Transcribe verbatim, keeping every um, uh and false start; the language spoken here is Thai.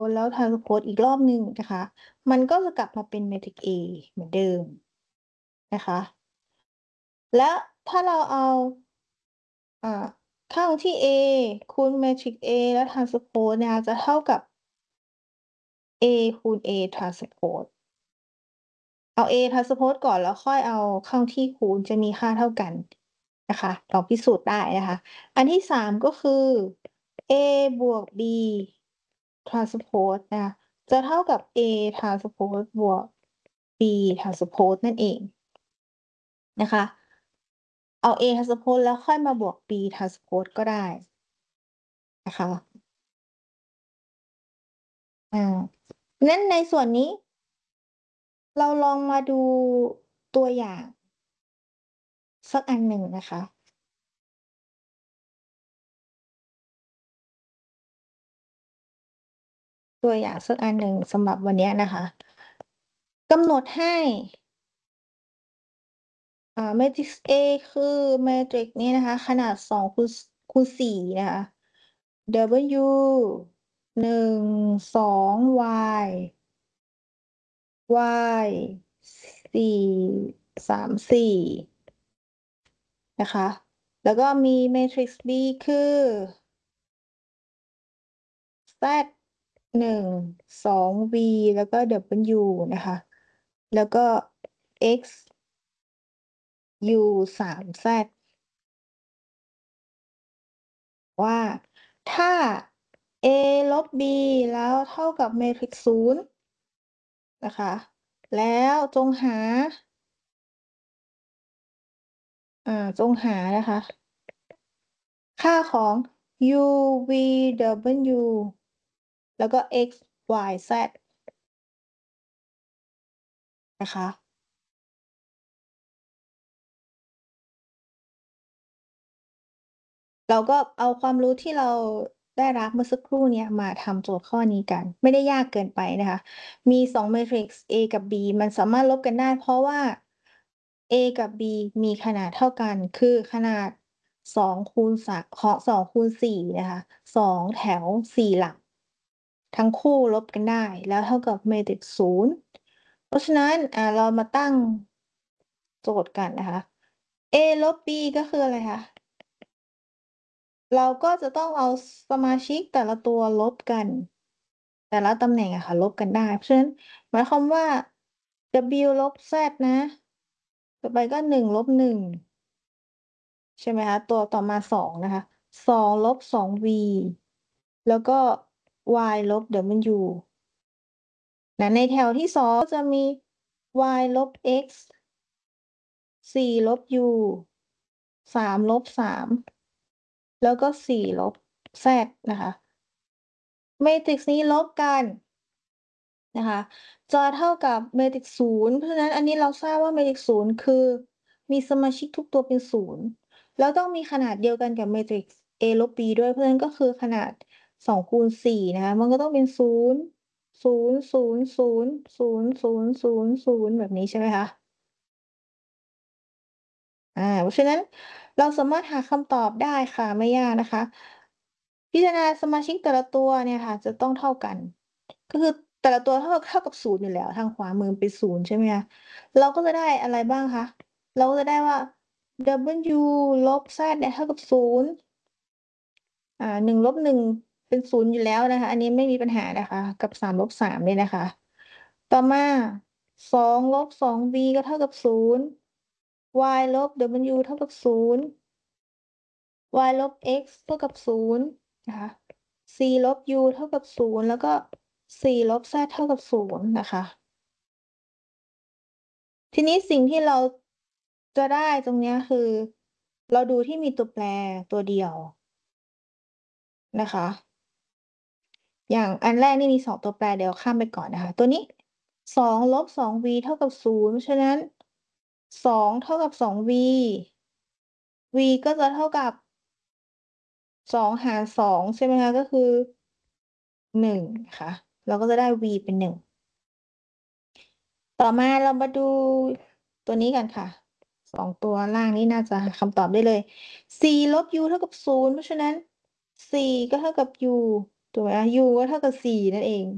แล้ว transpose อีกรอบหนึ่งนะคะ มันก็จะกลับมาเป็นแมทริกซ์ A เหมือนเดิมนะคะ แล้วถ้าเราเอา อ่า ข้างที่ A คูณแมทริกซ์ A แล้ว transpose นะคะ จะเท่ากับ A คูณ A transpose เอา A transpose ก่อน แล้วค่อยเอาเข้าที่คูณ จะมีค่าเท่ากันนะคะ ลองพิสูจน์ได้นะคะ อันที่ สาม ก็คือ A บวก B transpose นะคะ จะเท่ากับ A transpose บวก B transpose นั่นเอง นะคะ เอา A transpose แล้วค่อยมาบวก B transpose ก็ได้ นะคะ อา งั้นในส่วนนี้ เราลองมาดูตัวอย่าง สักอันหนึ่งนะคะ ตัวอย่างสักอันหนึ่งสำหรับวันเนี้ยนะคะ กำหนดให้ อ่า แมทริกซ์ A คือแมทริกซ์นี้นะคะ ขนาด สอง คูณ ส คูณ สี่ นะคะ W หนึ่ง สอง Y Y สี่ สาม สี่ นะคะ แล้วก็มีแมทริกซ์ B คือ Z หนึ่ง สอง V แล้วก็ W นะคะ แล้วก็ X U สาม Z ว่า ถ้า A ลบ B แล้วเท่ากับแมทริกซ์ ศูนย์ นะคะ แล้วจงหา อ่า จงหานะคะ ค่าของ U V W แล้วก็ X Y Z นะคะ เราก็เอาความรู้ที่เราได้รับเมื่อสักครู่เนี้ย มาทำโจทย์ข้อนี้กัน ไม่ได้ยากเกินไปนะคะ มี สอง แมทริกซ์ A กับ B มันสามารถลบกันได้ เพราะว่า A กับ B มีขนาดเท่ากัน คือขนาด สอง คูณ สา เคาะ สอง คูณ สี่ นะคะ สอง แถว สี่ หลัก ทั้งคู่ลบกันได้ แล้วเท่ากับแมทริกซ์ ศูนย์ เพราะฉะนั้น อ่า เรามาตั้ง โจทย์กันนะคะ A ลบ B ก็คืออะไรคะ? เราก็จะต้องเอา ส สมาชิกแต่ละตัวลบกัน แต่ละตำแหน่งอะค่ะ ลบกันได้ เพราะฉะนั้น หมายความว่า W ลบ Z นะ ต่อไปก็ หนึ่ง ลบ หนึ่ง ใช่ไหมคะ ตัวต่อมา สอง นะคะ สอง ลบ สอง V แล้วก็ Y ลบ W และในแถวที่ สอง ก็จะมี Y ลบ X สี่ ลบ U สาม ลบ สาม แล้วก็ สี่ ลบ Z นะคะ แมทริกซ์นี้ลบกัน นะคะ จะเท่ากับแมทริกซ์ ศูนย์ เพราะฉะนั้นอันนี้เราทราบว่าแมทริกซ์ ศูนย์ คือมีสมาชิกทุกตัวเป็น ศูนย์ แล้วต้องมีขนาดเดียวกันกับแมทริกซ์ A ลบ B ด้วย เพราะฉะนั้นก็คือขนาด สอง คูณ สี่ นะคะ มันก็ต้องเป็น ศูนย์ ศูนย์ ศูนย์ ศูนย์ ศูนย์ ศูนย์ ศูนย์ ศูนย์ แบบนี้ใช่ไหมคะ? อา เพราะฉะนั้นเราสามารถหาคำตอบได้ค่ะ ไม่ยากนะคะ พิจารณาสมาชิกแต่ละตัวเนี่ยค่ะ จะต้องเท่ากัน ก็คือแต่ละตัวเท่า เท่ากับ ศูนย์ อยู่แล้ว ทางขวามือเป็น ศูนย์ ใช่ไหมคะ เราก็จะได้อะไรบ้างคะ เราก็จะได้ว่า W ลบ Z เนี่ยเท่ากับ ศูนย์ อ่า หนึ่ง ลบ หนึ่ง เป็น ศูนย์ อยู่แล้วนะคะ อันนี้ไม่มีปัญหานะคะ กับ สาม ลบ สาม เนี่ยนะคะ ต่อมา สอง ลบ สอง V ก็เท่ากับ ศูนย์ Y ลบ W เท่ากับ ศูนย์ Y ลบ X เท่ากับ ศูนย์ นะคะ สี่ ลบ U เท่ากับ ศูนย์ แล้วก็ สี่ ลบ Z เท่ากับ ศูนย์ นะคะ ทีนี้สิ่งที่เราจะได้ตรงเนี้ย คือเราดูที่มีตัวแปรตัวเดียวนะคะ อย่างอันแรกนี่มี สอง ตัวแปร เดี๋ยวข้ามไปก่อนนะคะ ตัวนี้ สอง ลบ สอง V เท่ากับ ศูนย์ เพราะฉะนั้น สอง เท่ากับ สอง V V ก็จะเท่ากับ สอง หาร สอง ใช่ไหมคะ ก็คือ หนึ่ง ค่ะ เราก็จะได้ V เป็น หนึ่ง ต่อมาเรามาดูตัวนี้กันค่ะ สอง ตัวล่างนี้น่าจะหาคำตอบได้เลย สี่ ลบ U เท่ากับ ศูนย์ เพราะฉะนั้น สี่ ก็เท่ากับ U ถูกไหมคะ U ก็เท่ากับ สี่ นั่นเอง